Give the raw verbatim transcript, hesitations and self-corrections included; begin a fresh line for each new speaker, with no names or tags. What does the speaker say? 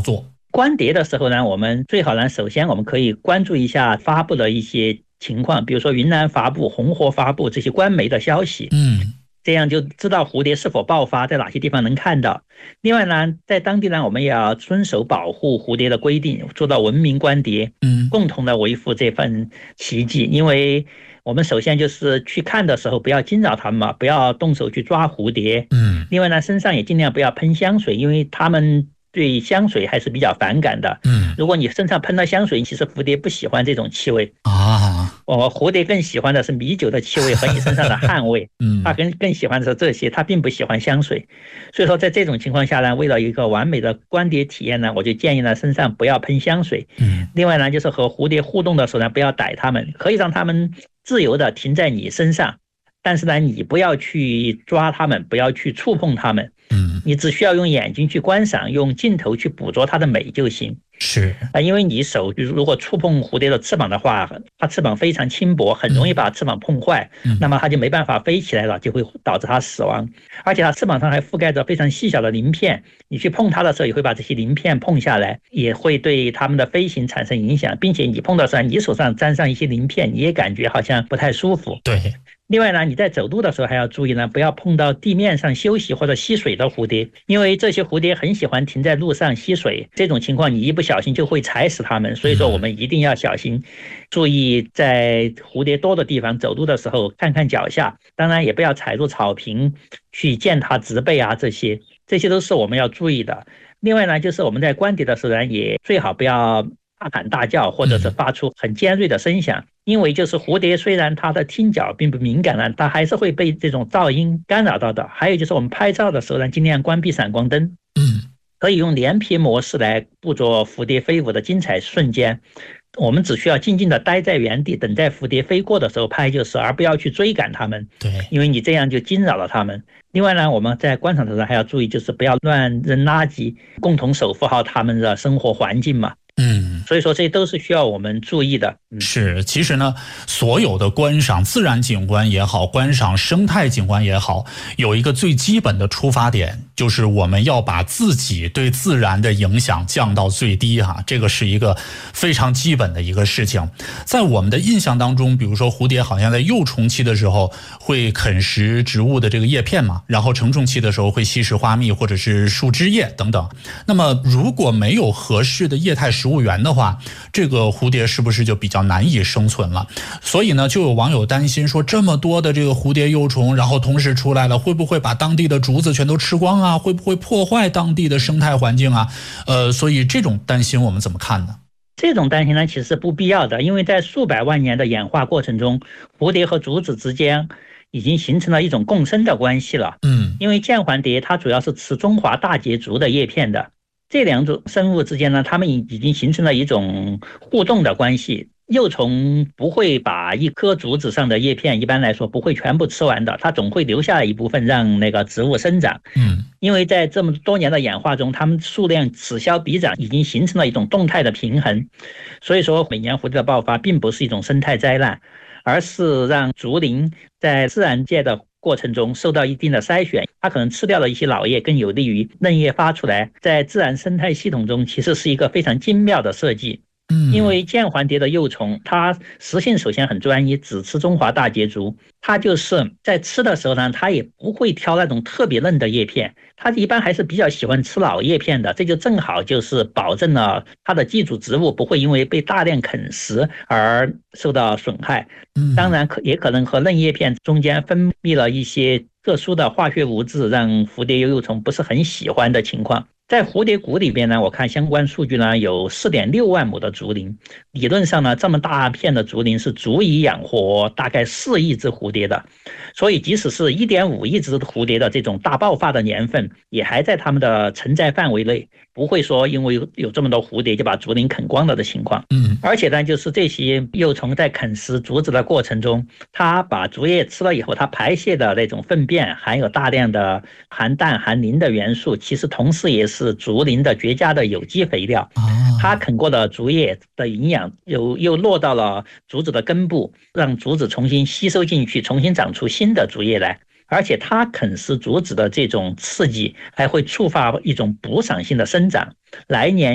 做？
关蝶的时候呢，我们最好呢，首先我们可以关注一下发布的一些情况，比如说云南发布、红河发布这些官媒的消息，
嗯，
这样就知道蝴蝶是否爆发，在哪些地方能看到。另外呢，在当地呢，我们也要遵守保护蝴蝶的规定，做到文明观蝶，
嗯，
共同的维护这份奇迹。因为我们首先就是去看的时候不要惊扰它们嘛，不要动手去抓蝴蝶。
嗯，
另外呢，身上也尽量不要喷香水，因为它们对香水还是比较反感的。
嗯，
如果你身上喷了香水，其实蝴蝶不喜欢这种气味
啊。
我蝴蝶更喜欢的是米酒的气味和你身上的汗味，
嗯，
它更更喜欢的是这些，它并不喜欢香水。所以说，在这种情况下呢，为了一个完美的观蝶体验呢，我就建议呢身上不要喷香水。
嗯，
另外呢，就是和蝴蝶互动的时候呢，不要逮它们，可以让它们自由的停在你身上，但是呢，你不要去抓它们，不要去触碰它们。
嗯，
你只需要用眼睛去观赏，用镜头去捕捉它的美就行。
是
啊，因为你手如果触碰蝴蝶的翅膀的话，它翅膀非常轻薄，很容易把翅膀碰坏，
嗯，
那么它就没办法飞起来了，就会导致它死亡。而且它翅膀上还覆盖着非常细小的鳞片，你去碰它的时候也会把这些鳞片碰下来，也会对它们的飞行产生影响，并且你碰到时候，你手上沾上一些鳞片，你也感觉好像不太舒服。
对。
另外呢，你在走路的时候还要注意呢，不要碰到地面上休息或者吸水的蝴蝶，因为这些蝴蝶很喜欢停在路上吸水，这种情况你一不小心就会踩死它们，所以说我们一定要小心，注意在蝴蝶多的地方走路的时候看看脚下，当然也不要踩入草坪去践踏植被啊，这些这些都是我们要注意的。另外呢，就是我们在观蝶的时候呢，也最好不要大喊大叫，或者是发出很尖锐的声响，因为就是蝴蝶虽然它的听觉并不敏感了，它还是会被这种噪音干扰到的。还有就是我们拍照的时候呢，尽量关闭闪光灯，
嗯，
可以用连屏模式来捕捉蝴蝶飞舞的精彩瞬间。我们只需要静静的待在原地，等待蝴蝶飞过的时候拍就是，而不要去追赶它们。
对，
因为你这样就惊扰了它们。另外呢，我们在观赏的时候还要注意，就是不要乱扔垃圾，共同守护好它们的生活环境嘛。
嗯，
所以说这都是需要我们注意的。
嗯、是，其实呢，所有的观赏自然景观也好，观赏生态景观也好，有一个最基本的出发点，就是我们要把自己对自然的影响降到最低哈，这个是一个非常基本的一个事情。在我们的印象当中，比如说蝴蝶好像在幼虫期的时候会啃食植物的这个叶片嘛，然后成虫期的时候会吸食花蜜或者是树枝叶等等。那么如果没有合适的液态食物源的话，这个蝴蝶是不是就比较难以生存了？所以呢，就有网友担心说，这么多的这个蝴蝶幼虫，然后同时出来了，会不会把当地的竹子全都吃光啊？会不会破坏当地的生态环境啊？呃，所以这种担心我们怎么看呢？
这种担心呢，其实是不必要的，因为在数百万年的演化过程中，蝴蝶和竹子之间已经形成了一种共生的关系了。
嗯，
因为剑环蝶它主要是吃中华大节竹的叶片的。这两种生物之间呢，它们已经形成了一种互动的关系。幼虫不会把一棵竹子上的叶片，一般来说不会全部吃完的，它总会留下一部分让那个植物生长。
嗯，
因为在这么多年的演化中，它们数量此消彼长，已经形成了一种动态的平衡。所以说，每年蝴蝶的爆发并不是一种生态灾难，而是让竹林在自然界的过程中受到一定的筛选，它可能吃掉了一些老叶，更有利于嫩叶发出来。在自然生态系统中，其实是一个非常精妙的设计。因为剑环蝶的幼虫，它食性首先很专一，只吃中华大节竹。它就是在吃的时候呢，它也不会挑那种特别嫩的叶片，它一般还是比较喜欢吃老叶片的。这就正好就是保证了它的寄主植物不会因为被大量啃食而受到损害。当然可也可能和嫩叶片中间分泌了一些特殊的化学物质，让蝴蝶幼虫不是很喜欢的情况。在蝴蝶谷里边呢，我看相关数据呢，有 四点六万亩的竹林，理论上呢，这么大片的竹林是足以养活大概四亿只蝴蝶的。所以即使是 一点五亿只蝴蝶的这种大爆发的年份，也还在它们的承载范围内，不会说因为有这么多蝴蝶就把竹林啃光了的情况。
嗯，
而且呢，就是这些幼虫在啃食竹子的过程中，它把竹叶吃了以后，它排泄的那种粪便含有大量的含氮含磷的元素，其实同时也是是竹林的绝佳的有机肥料。它啃过的竹叶的营养又又落到了竹子的根部，让竹子重新吸收进去，重新长出新的竹叶来。而且它啃食竹子的这种刺激还会触发一种补偿性的生长，来年